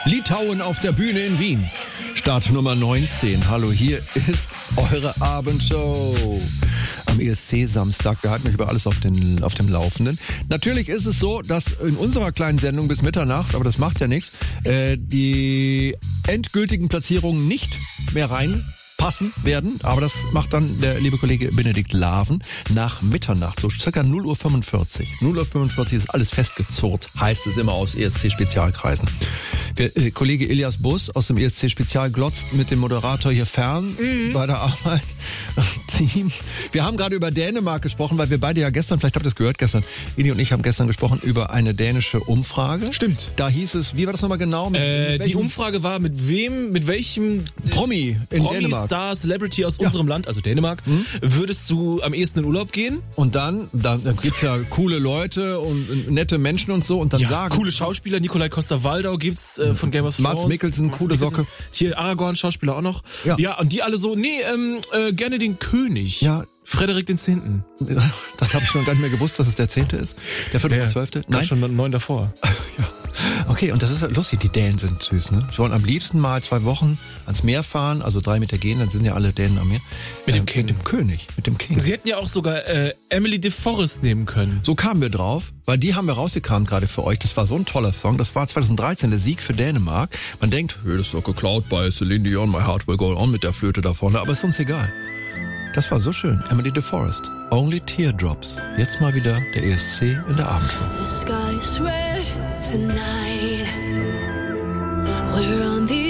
Litauen auf der Bühne in Wien. Start Nummer 19. Hallo, hier ist eure Abendshow. Am ESC Samstag. Wir halten euch über alles auf dem Laufenden. Natürlich ist es so, dass in unserer kleinen Sendung bis Mitternacht, aber das macht ja nichts, die endgültigen Platzierungen nicht mehr reinpassen werden. Aber das macht dann der liebe Kollege Benedikt Laven nach Mitternacht, so circa 0:45 Uhr. 0:45 Uhr ist alles festgezurrt, heißt es immer aus ESC-Spezialkreisen. Der Kollege Elias Bus aus dem ESC-Spezial glotzt mit dem Moderator hier fern bei der Arbeit. Team. Wir haben gerade über Dänemark gesprochen, weil wir beide ja gestern, vielleicht habt ihr es gehört gestern, Eli und ich haben gestern gesprochen über eine dänische Umfrage. Stimmt. Da hieß es, wie war das nochmal genau? Die Umfrage war, mit welchem Promi in Dänemark. Star, Celebrity aus unserem Land, also Dänemark, würdest du am ehesten in Urlaub gehen? Und dann gibt's ja coole Leute und nette Menschen und so und dann sagen... coole Schauspieler, Nikolai Coster-Waldau gibt's von Game of Thrones. Mats Mikkelsen, coole Socke. Hier Aragorn, Schauspieler auch noch. Ja, und die alle so, gerne den König. Ja. Frederik den 10. Das habe ich schon gar nicht mehr gewusst, dass es der 10. ist. Der 5.12. Nein, schon 9 davor. Ja. Okay, und das ist lustig, die Dänen sind süß, ne? Sie wollen am liebsten mal 2 Wochen ans Meer fahren, also 3 Meter gehen, dann sind ja alle Dänen am Meer. Mit dem King. Mit dem König, mit dem King. Sie hätten ja auch sogar Emily de Forest nehmen können. So kamen wir drauf, weil die haben wir rausgekramt gerade für euch. Das war so ein toller Song. Das war 2013 der Sieg für Dänemark. Man denkt, das ist doch geklaut bei Celine Dion, My Heart Will Go On mit der Flöte da vorne, aber ist uns egal. Das war so schön. Emily de Forest. Only Teardrops. Jetzt mal wieder der ESC in der Abendshow. The sky's red tonight. We're on the